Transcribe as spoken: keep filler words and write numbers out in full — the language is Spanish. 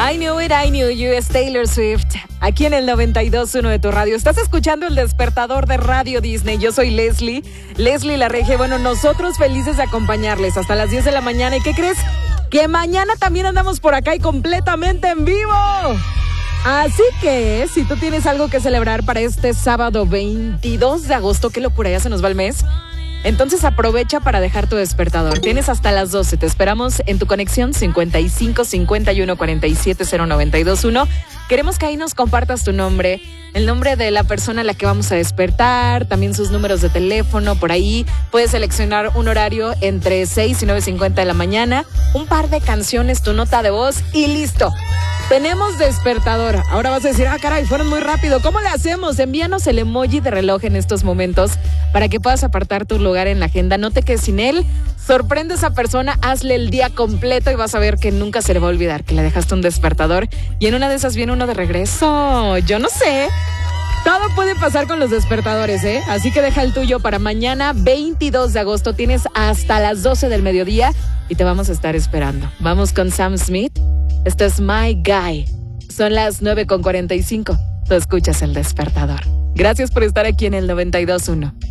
I Knew It, I Knew You es Taylor Swift, aquí en el noventa y dos punto uno de tu radio. Estás escuchando El Despertador de Radio Disney. Yo soy Leslie, Leslie La Regia. Bueno, nosotros felices de acompañarles hasta las diez de la mañana. ¿Y qué crees? Que mañana también andamos por acá y completamente en vivo. Así que, si tú tienes algo que celebrar para este sábado veintidós de agosto, qué locura, ya se nos va el mes. Entonces aprovecha para dejar tu despertador. Tienes hasta las doce. Te esperamos en tu conexión cincuenta y cinco cincuenta y uno cuarenta y siete cero noventa y dos uno. Queremos que ahí nos compartas tu nombre, el nombre de la persona a la que vamos a despertar, también sus números de teléfono. Por ahí puedes seleccionar un horario entre seis y nueve cincuenta de la mañana, un par de canciones, tu nota de voz y listo. Tenemos despertador. Ahora vas a decir, ah, caray, fueron muy rápido. ¿Cómo le hacemos? Envíanos el emoji de reloj en estos momentos para que puedas apartar tu lugar en la agenda. No te quedes sin él. Sorprende a esa persona, hazle el día completo y vas a ver que nunca se le va a olvidar que le dejaste un despertador. Y en una de esas viene uno de regreso. Yo no sé. Todo puede pasar con los despertadores, ¿eh? Así que deja el tuyo para mañana, veintidós de agosto. Tienes hasta las doce del mediodía y te vamos a estar esperando. Vamos con Sam Smith. Esto es My Guy. Son las nueve con cuarenta y cinco. Tú escuchas El Despertador. Gracias por estar aquí en el noventa y dos punto uno.